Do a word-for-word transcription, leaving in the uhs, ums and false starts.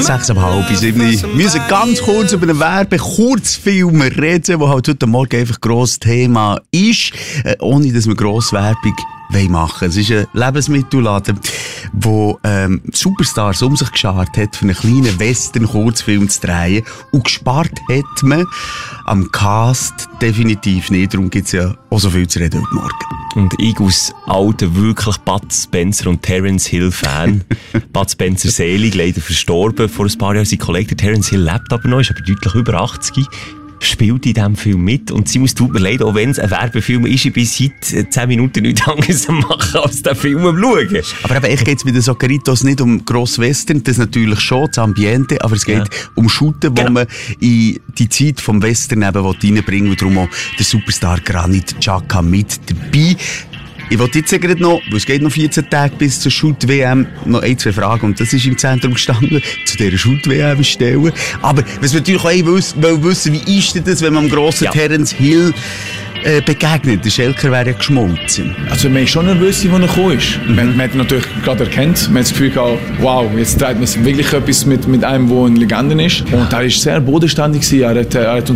Sechs ab halb sieben. Wir müssen ganz kurz über einen Werbekurzfilm reden, der halt heute Morgen einfach grosses Thema ist, äh, ohne dass wir grosse Werbung machen. Es ist ein Lebensmittelladen, der ähm, Superstars um sich geschart hat, für einen kleinen Western-Kurzfilm zu drehen. Und gespart hat man am Cast definitiv nicht. Darum gibt es ja auch so viel zu reden heute Morgen. Und ich als alter, wirklich Bud Spencer und Terence Hill Fan. Bud Spencer selig, leider verstorben vor ein paar Jahren. Sein Kollege Terence Hill lebt aber noch, ist aber deutlich über achtzig. Spielt in diesem Film mit. Und sie muss, tut mir leid, auch wenn es ein Werbefilm ist, ich bin seit zehn Minuten nichts anderes am machen, als den Film am schauen. Aber eben, echt geht es bei den Soccaritos nicht um gross Western, das natürlich schon, das Ambiente, aber es geht ja um Shooten, wo genau. man in die Zeit vom Western eben reinbringen will, und darum auch der Superstar Granit Xhaka mit dabei. Ich wollte jetzt gerade noch, weil es geht noch vierzehn Tage bis zur Shoot-W M, noch ein, zwei Fragen, und das ist im Zentrum gestanden, zu dieser Shoot-W M stellen. Aber was wir natürlich auch wissen, wissen, wie ist denn das, wenn man am grossen ja. Terence Hill äh, begegnet? Der Schelker wäre ja geschmolzen. Also man ist schon nervös, als er gekommen ist. Mhm. Man, man hat ihn natürlich gerade erkannt. Man hat das Gefühl gehabt, wow, jetzt dreht man wirklich etwas mit, mit einem, der eine Legende ist. Und er war sehr bodenständig. Er hat, er hat